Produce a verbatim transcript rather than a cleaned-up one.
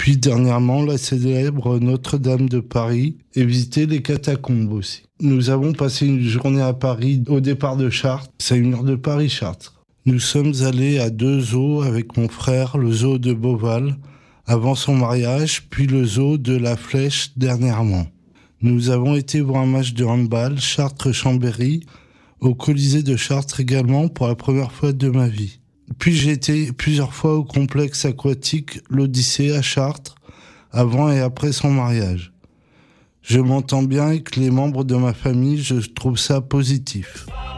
Puis dernièrement, la célèbre Notre-Dame de Paris et visiter les catacombes aussi. Nous avons passé une journée à Paris au départ de Chartres. C'est une heure de Paris-Chartres. Nous sommes allés à deux zoos avec mon frère, le zoo de Beauval, avant son mariage, puis le zoo de La Flèche dernièrement. Nous avons été voir un match de handball, Chartres-Chambéry, au Colisée de Chartres également pour la première fois de ma vie. Puis j'ai été plusieurs fois au complexe aquatique l'Odyssée à Chartres, avant et après son mariage. Je m'entends bien avec les membres de ma famille, je trouve ça positif.